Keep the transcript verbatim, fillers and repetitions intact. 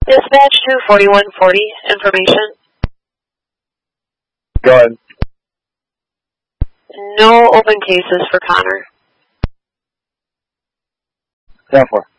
Dispatch two forty-one forty, information. Go ahead. No open cases for Connor. ten four.